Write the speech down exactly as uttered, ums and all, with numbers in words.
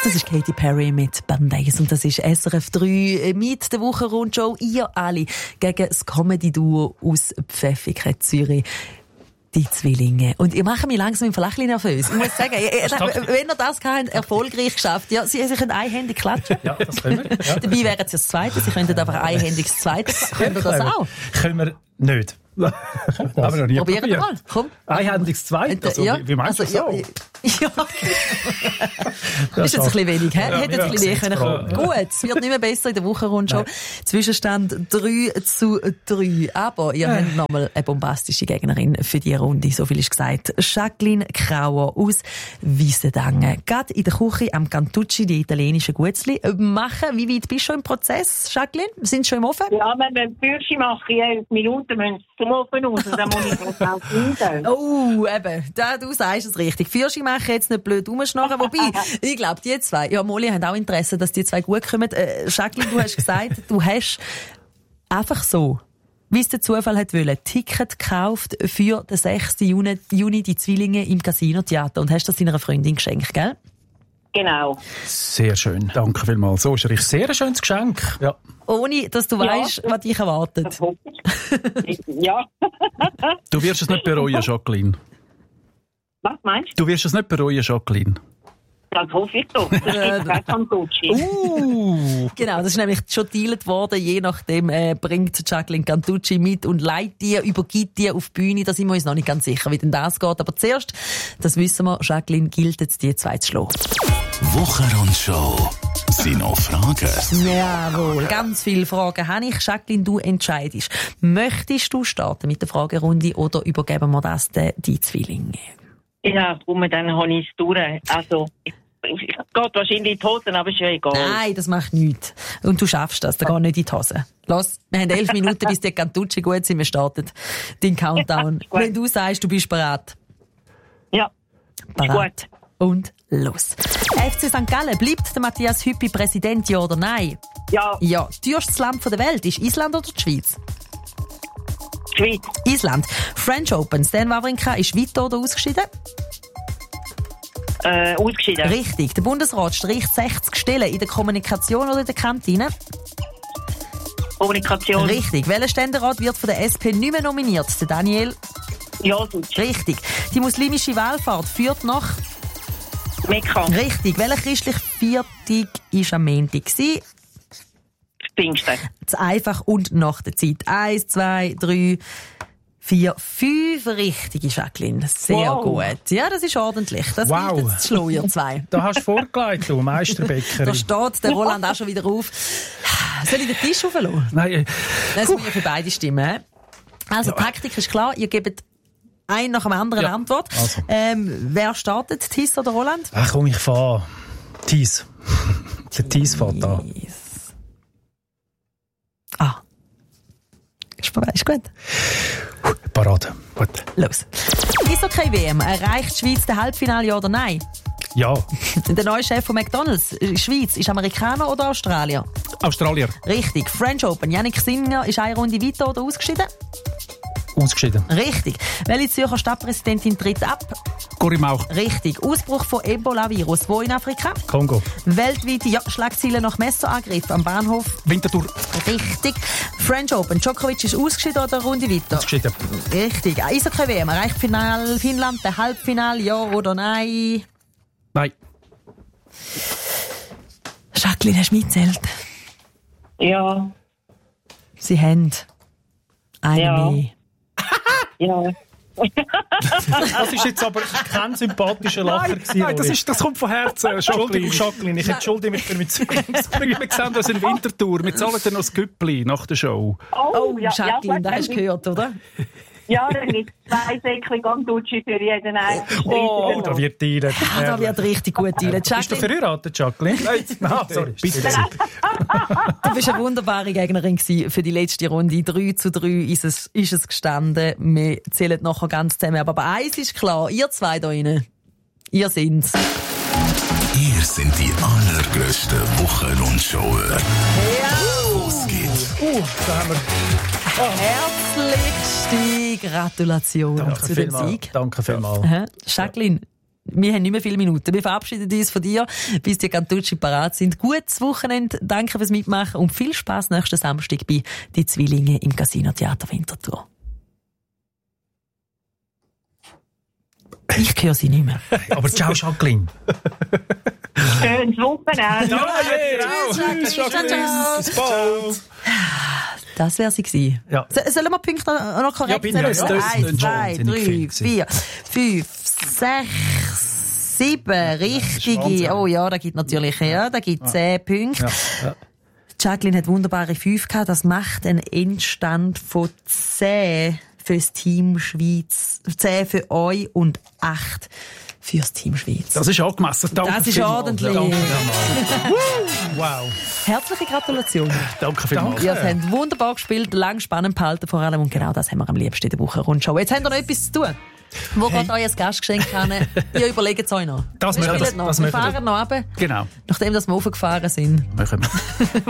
Das ist Katy Perry mit Band-Aids und das ist S R F drei mit der Wochenrundshow. Ihr alle gegen das Comedy-Duo aus Pfäffiken, Zürich. Die Zwillinge. Und ihr macht mich langsam im Verlachli nervös. Ich muss sagen, ich, ich, wenn ihr das habt, erfolgreich geschafft. Ja, sie, sie können einhändig klatschen. Ja, das können wir. Ja. Dabei wären sie das Zweite. Sie könnten einfach einhändig das Zweite. Können wir das auch? Können wir nicht. Aber noch nie probieren probiert. mal. Komm. Einhändig das Zweite. Also, ja. wie, wie meinst also, du das ja, so? ja. Ist jetzt ein bisschen wenig, hä? Ja, Hätte jetzt ein bisschen mehr können kommen. Ja. Gut, es wird nicht mehr besser in der Wochenrundshow. Zwischenstand drei zu drei. Aber ihr äh. habt nochmal eine bombastische Gegnerin für die Runde. So viel ist gesagt. Jacqueline Krauer aus Wiesendangen. Gerade in der Küche am Cantucci die italienischen Gutzli machen. Wie weit bist du schon im Prozess, Jacqueline? Sind Sie schon im Ofen? Ja, wenn wir Fürsche machen, in elf Minuten müssen Sie zum Ofen raus. Dann muss ich das auch finden. Oh, eben. Da, du sagst es richtig. Fürsche machen, jetzt nicht blöd rumschnarren. Wobei, ich glaube, die zwei, ja, Molly haben auch Interesse, dass die zwei gut kommen. Äh, Jacqueline, du hast gesagt, du hast einfach so, wie es der Zufall hat wollen, Ticket gekauft für den sechsten Juni, Juni die Zwillinge im Casino-Theater und hast das deiner Freundin geschenkt, gell? Genau. Sehr schön. Danke vielmals. So ist ein sehr schönes Geschenk. Ja. Ohne, dass du ja. weißt, was dich erwartet. Ja. Du wirst es nicht bereuen, Jacqueline. Was meinst du? Du wirst es nicht bereuen, Jacqueline. Das hoffe ich doch. Das ist kein Cantucci. Uh, genau, das ist nämlich schon dealt worden. Je nachdem äh, bringt Jacqueline Cantucci mit und leitet dir, übergibt dir auf die Bühne. Da sind wir uns noch nicht ganz sicher, wie denn das geht. Aber zuerst, das wissen wir, Jacqueline gilt jetzt die zwei zu schlagen. Wochenrundshow. Sind noch Fragen? Jawohl, ganz viele Fragen habe ich. Jacqueline, du entscheidest. Möchtest du starten mit der Fragerunde oder übergeben wir das den die Zwillinge? Ja, komm, dann habe ich es durch. Also, ich, ich, ich geht wahrscheinlich in die Hosen, aber ist ja egal. Nein, das macht nichts. Und du schaffst das, da geht nicht in die Hose. Los, wir haben elf Minuten, bis die Cantucci gut sind. Wir starten den Countdown. Ja, wenn du sagst, du bist bereit. Ja, bereit. Und los. F C Sankt Gallen, bleibt der Matthias Hüppi Präsident, ja oder nein? Ja. Ja. Teuerstes Land der Welt, ist Island oder die Schweiz? Schweiz. Island. French Open, Stan Wawrinka ist weiter oder ausgeschieden? Äh, ausgeschieden. Richtig. Der Bundesrat streicht sechzig Stellen in der Kommunikation oder in der Kantine? Kommunikation. Richtig. Welcher Ständerat wird von der S P nicht mehr nominiert? Der Daniel? Ja, richtig. Die muslimische Wallfahrt führt nach Mekka. Richtig. Welcher christliche Viertag war am Montag? Pfingsten. Zu einfach und nach der Zeit. Eins, zwei, drei, vier, fünf richtige, Jacqueline. Sehr wow. gut. Ja, das ist ordentlich. Das wow. gilt jetzt zu ihr zwei. Da hast du vorgelegt, du Meisterbäckerin. Da steht der Roland auch schon wieder auf. Soll ich den Tisch auflassen? Nein. Das muss ja für beide stimmen. Also, ja. Taktik ist klar. Ihr gebt ein nach dem anderen ja. Antwort. Also. Ähm, wer startet? Thies oder Roland? Ach komm, ich fahre. Thies. Der Thies fährt da. Ah. Ist gut. Parade. Gut. Los. Eishockey-W M. Erreicht die Schweiz den Halbfinale, ja oder nein? Ja. Der neue Chef von McDonalds, Schweiz, ist Amerikaner oder Australier? Australier. Richtig. French Open. Yannick Sinner ist eine Runde weiter oder ausgeschieden? Ausgeschieden. Richtig. Welche Zürcher Stadtpräsidentin tritt ab? Cory Mauch. Richtig. Ausbruch von Ebola-Virus. Wo in Afrika? Kongo. Weltweite ja, Schlagzeilen nach Messerangriff am Bahnhof? Winterthur. Richtig. French Open. Djokovic ist ausgeschieden oder eine Runde weiter? Ausgeschieden. Richtig. Eishockey-W M. Erreicht Final Finnland der Halbfinale, ja oder nein? Nein. Jacqueline, hast du mitgezählt? Ja. Sie haben eine ja. mehr. Ja. Das ist jetzt aber kein sympathischer Lacher. Nein, gewesen, nein das, ist, das kommt von Herzen. Entschuldigung, Jacqueline, ich entschuldige mich für mit Wir sehen das in Winterthur. Wir zahlen dann noch das Güppli nach der Show. Oh, oh ja, Jacqueline, ja, das hast du gehört, oder? Ja, dann gibt es zwei Säckchen Cantucci für jeden einzelnen. Oh, da wird dealen. Ah, da wird richtig gut dealen. Bist du verheiratet, Jacqueline? Nein, ah, sorry. Bitte. Du bist eine wunderbare Gegnerin für die letzte Runde. drei zu drei ist es, ist es gestanden. Wir zählen nachher ganz zusammen. Aber eins ist klar, ihr zwei da drinnen, ihr sind's. Ihr sind die allergrößten Wochenrundshower. Ja! Los geht's. Uh, da haben wir... Herzlichste Gratulation Danke zu dem vielmal. Sieg. Danke vielmals. Aha. Jacqueline, Wir haben nicht mehr viele Minuten. Wir verabschieden uns von dir, bis die Cantucci parat sind. Gutes Wochenende, danke fürs Mitmachen und viel Spass nächsten Samstag bei «Die Zwillinge» im Casino Theater Winterthur. Ich höre sie nicht mehr. Aber ciao, Jacqueline. Schönes Wochenende. Ja, Tschüss, ciao, ciao. bis bald. Das wäre sie gewesen. Ja. So, sollen wir die Punkte noch, noch korrekt ja, bitte, sagen? ja, Eins, zwei, drei, viel vier, fünf, sechs, sieben, richtige. Oh ja, da gibt natürlich, ja, da gibt zehn Punkte. Ja. Ja. Jacqueline hat wunderbare fünf gehabt. Das macht einen Endstand von zehn fürs Team Schweiz, zehn für euch und acht fürs Team Schweiz. Das ist angemessen. Danke das ist vielmals. ordentlich. Danke wow. Herzliche Gratulation. Danke vielmals. Ihr habt wunderbar gespielt, lang spannend behalten vor allem und genau das haben wir am liebsten in der Woche Rundschau. Jetzt habt ihr noch etwas zu tun. Wo hey. geht euch ein Gastgeschenk an? Ihr überlegt es euch noch. Das wir wir, das, noch. das wir fahren noch runter. Genau. Nachdem dass wir hochgefahren sind. Machen wir.